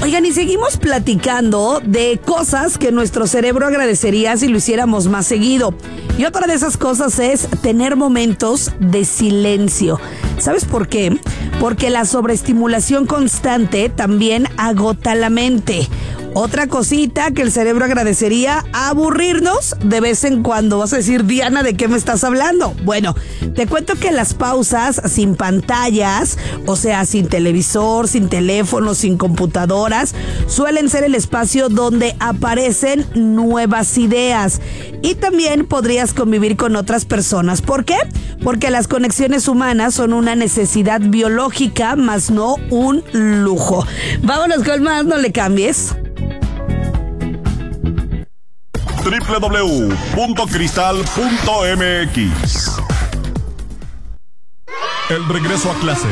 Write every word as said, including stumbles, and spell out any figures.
Oigan, y seguimos platicando de cosas que nuestro cerebro agradecería si lo hiciéramos más seguido. Y otra de esas cosas es tener momentos de silencio. ¿Sabes por qué? Porque la sobreestimulación constante también agota la mente. Otra cosita que el cerebro agradecería, aburrirnos de vez en cuando. Vas a decir, Diana, ¿de qué me estás hablando? Bueno, te cuento que las pausas sin pantallas, o sea, sin televisor, sin teléfono, sin computadoras, suelen ser el espacio donde aparecen nuevas ideas. Y también podrías convivir con otras personas. ¿Por qué? Porque las conexiones humanas son una necesidad biológica, más no un lujo. Vámonos con más, no le cambies. doble u doble u doble u punto cristal punto m x. El regreso a clase.